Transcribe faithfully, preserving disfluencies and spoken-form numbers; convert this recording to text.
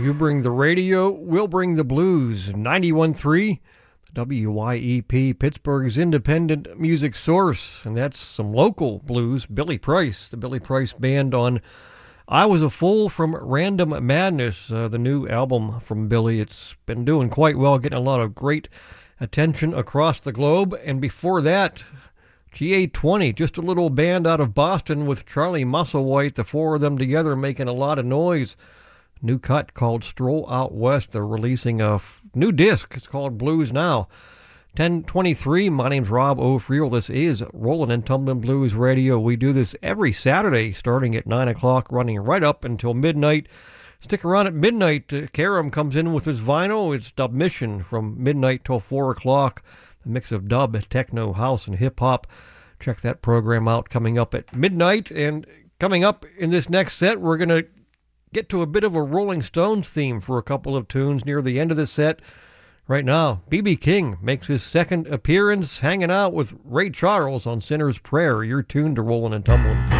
You bring the radio, we'll bring the blues. ninety-one point three W Y E P, Pittsburgh's independent music source. And that's some local blues. Billy Price, the Billy Price Band on I Was a Fool from Random Madness, uh, the new album from Billy. It's been doing quite well, getting a lot of great attention across the globe. And before that, G A twenty, just a little band out of Boston with Charlie Musselwhite, the four of them together making a lot of noise. New cut called Stroll Out West. They're releasing a f- new disc. It's called Blues Now. ten twenty-three, my name's Rob O'Friel. This is Rollin' and Tumblin' Blues Radio. We do this every Saturday starting at nine o'clock, running right up until midnight. Stick around at midnight. Uh, Karam comes in with his vinyl. It's Dub Mission from midnight till four o'clock. A mix of dub, techno, house, and hip-hop. Check that program out coming up at midnight. And coming up in this next set, we're going to get to a bit of a Rolling Stones theme for a couple of tunes near the end of the set. Right now, B B King makes his second appearance hanging out with Ray Charles on Sinner's Prayer. You're tuned to Rollin' and Tumblin'.